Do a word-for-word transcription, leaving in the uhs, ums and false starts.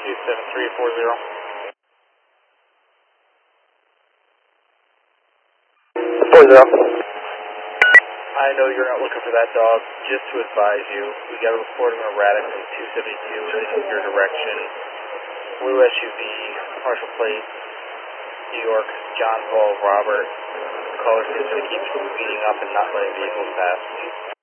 two seven three four zero. four zero. I know you're not looking for that dog. Just to advise you, we got a report of an erratic from two seventy-two in your direction. Blue S U V, partial plate, New York, John Paul Robert. The caller seems to keep speeding up and not letting vehicles pass.